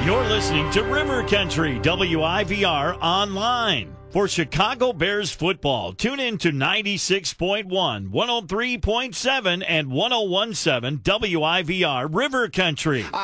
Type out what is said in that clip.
You're listening to River Country, WIVR Online. For Chicago Bears football, tune in to 96.1, 103.7, and 101.7 WIVR River Country.